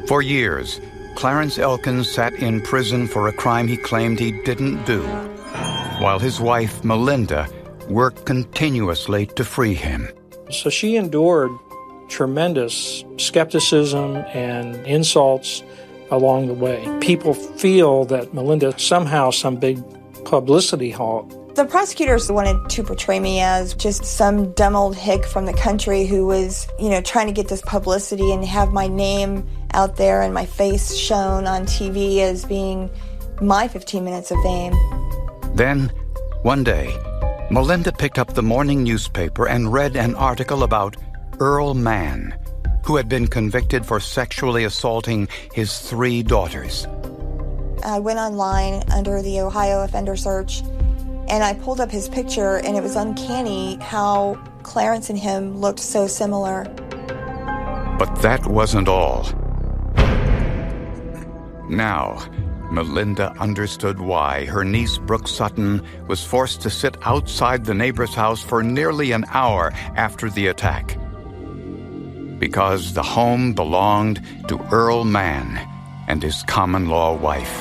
For years, Clarence Elkins sat in prison for a crime he claimed he didn't do, while his wife, Melinda, worked continuously to free him. So she endured tremendous skepticism and insults along the way. People feel that Melinda somehow some big publicity hawk. The prosecutors wanted to portray me as just some dumb old hick from the country who was, trying to get this publicity and have my name out there and my face shown on TV as being my 15 minutes of fame. Then, one day, Melinda picked up the morning newspaper and read an article about Earl Mann, who had been convicted for sexually assaulting his 3 daughters. I went online under the Ohio Offender Search, and I pulled up his picture, and it was uncanny how Clarence and him looked so similar. But that wasn't all. Now, Melinda understood why her niece Brooke Sutton was forced to sit outside the neighbor's house for nearly an hour after the attack. Because the home belonged to Earl Mann and his common-law wife.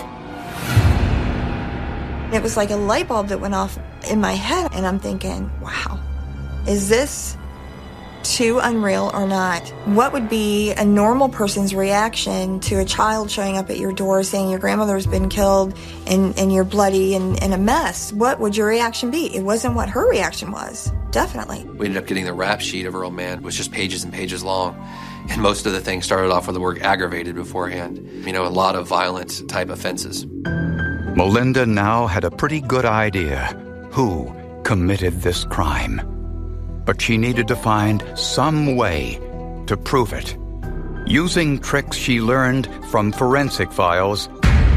It was like a light bulb that went off in my head, and I'm thinking, wow, is this too unreal or not? What would be a normal person's reaction to a child showing up at your door saying your grandmother's been killed and you're bloody and a mess? What would your reaction be? It wasn't what her reaction was, definitely. We ended up getting the rap sheet of Earl Mann. It was just pages and pages long. And most of the things started off with the word aggravated beforehand. A lot of violent type offenses. Melinda now had a pretty good idea who committed this crime. But she needed to find some way to prove it. Using tricks she learned from forensic files,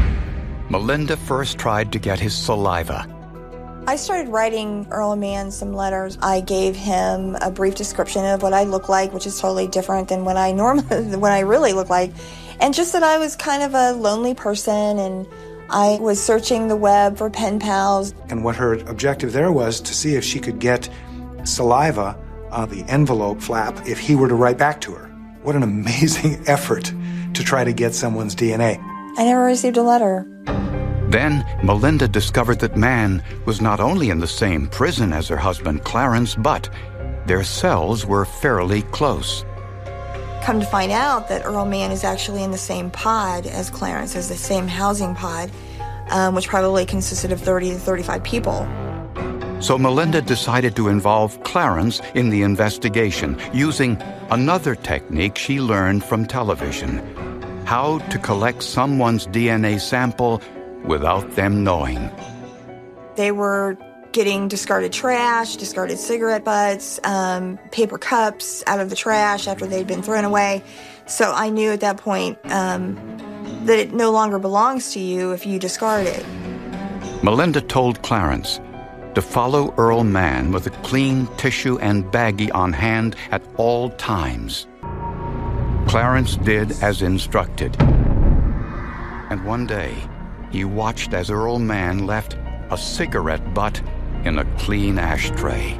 Melinda first tried to get his saliva. I started writing Earl Mann some letters. I gave him a brief description of what I look like, which is totally different than what I really look like. And just that I was kind of a lonely person, and I was searching the web for pen pals. And what her objective there was to see if she could get saliva on the envelope flap if he were to write back to her. What an amazing effort to try to get someone's DNA. I never received a letter. Then Melinda discovered that Mann was not only in the same prison as her husband Clarence, but their cells were fairly close. Come to find out that Earl Mann is actually in the same pod as Clarence, as the same housing pod, which probably consisted of 30 to 35 people. So Melinda decided to involve Clarence in the investigation using another technique she learned from television: how to collect someone's DNA sample without them knowing. They were getting discarded trash, discarded cigarette butts, paper cups out of the trash after they'd been thrown away. So I knew at that point that it no longer belongs to you if you discard it. Melinda told Clarence to follow Earl Mann with a clean tissue and baggie on hand at all times. Clarence did as instructed. And one day, he watched as Earl Mann left a cigarette butt in a clean ashtray.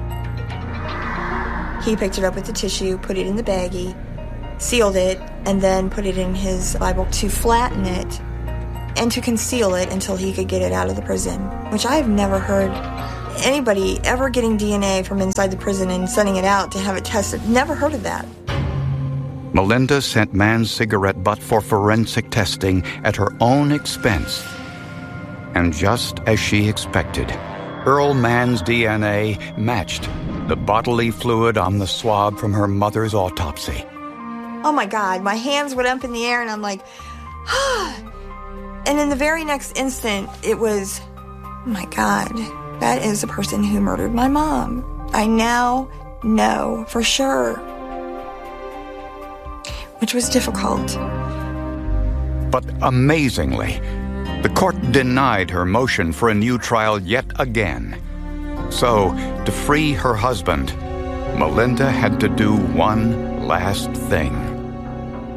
He picked it up with the tissue, put it in the baggie, sealed it, and then put it in his Bible to flatten it and to conceal it until he could get it out of the prison, which I have never heard anybody ever getting DNA from inside the prison and sending it out to have it tested. Never heard of that. Melinda sent Mann's cigarette butt for forensic testing at her own expense. And just as she expected, Earl Mann's DNA matched the bodily fluid on the swab from her mother's autopsy. Oh my God, my hands went up in the air and I'm like, ah. And in the very next instant, it was, oh my God, that is the person who murdered my mom. I now know for sure. Which was difficult. But amazingly, the court denied her motion for a new trial yet again. So, to free her husband, Melinda had to do one last thing.